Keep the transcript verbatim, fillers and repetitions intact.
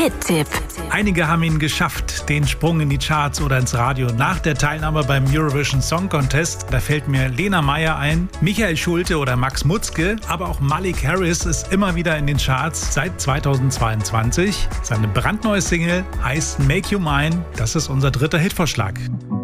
Hit-Tipp. Einige haben ihn geschafft, den Sprung in die Charts oder ins Radio nach der Teilnahme beim Eurovision Song Contest. Da fällt mir Lena Meyer ein, Michael Schulte oder Max Mutzke, aber auch Malik Harris ist immer wieder in den Charts seit zweitausendzweiundzwanzig. Seine brandneue Single heißt Make You Mine. Das ist unser dritter Hitvorschlag.